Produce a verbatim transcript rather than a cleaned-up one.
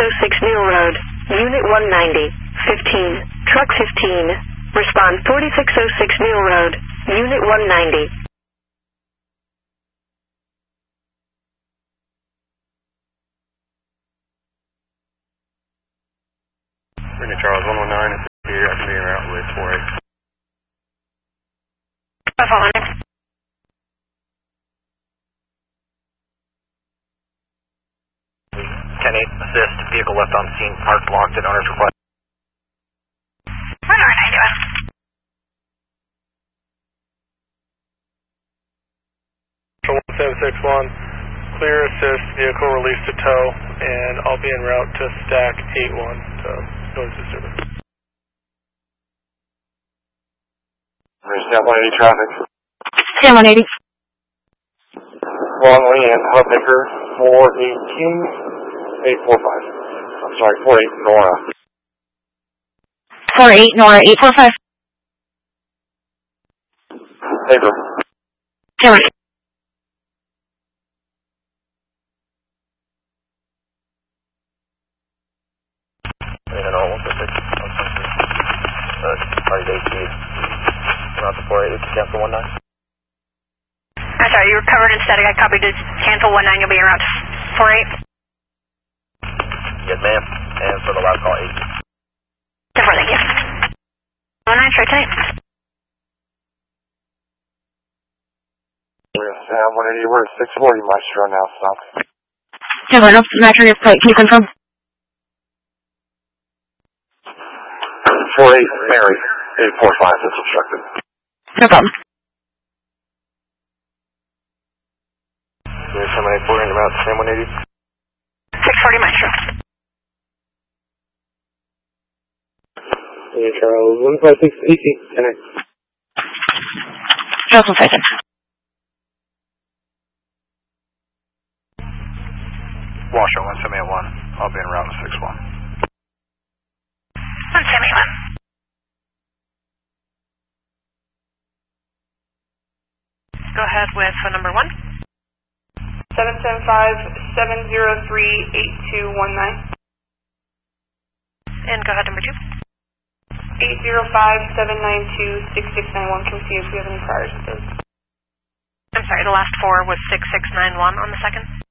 oh six Neil Road, Unit one ninety, fifteen, Truck fifteen. Respond forty-six oh six Neil Road, Unit one ninety. Brittany Charles, one one nine is here. I can be en route with four eight. I'm following. ten eight, assist. Vehicle left on scene, parked, locked at owner's request. one nine, how you doing? one seven six one, clear assist, vehicle released to tow, and I'll be en route to stack eight one to go into service. There's down one eighty traffic. ten one eighty. Long Land, Hub Maker, four eighteen, eight four five. I'm sorry, four eight, Nora. four eight, Nora, eight four five. Paper. ten one. And all one six, uh, party day speed. Not the four eight, cancel one nine. I'm sorry, you were covered in static. I copied it. Cancel one nine, you'll be around four eight. Yes, ma'am. And for the last call, eight. Different, thank you. one nine, try tight. Sam, one eighty, we're at six forty Maestro now, stop. ten one, Maestro, your plate. Can you confirm? four eight, Mary, eight four five, that's obstructed. No problem. Here's seven eight four, in about Sam one eighty. six forty Maestro. Hey, Charles, one five six eighteen, connect. Charles one five six. Washoe, one seven eight one, I'll be en route to six one. one seven eight one. Go ahead with phone number one. seven seven five, seven zero three, eight two one nine. And go ahead number two. eight zero five, seven nine two, six six nine one. Can we see if we have any priors with those? I'm sorry, the last four was six six nine one on the second.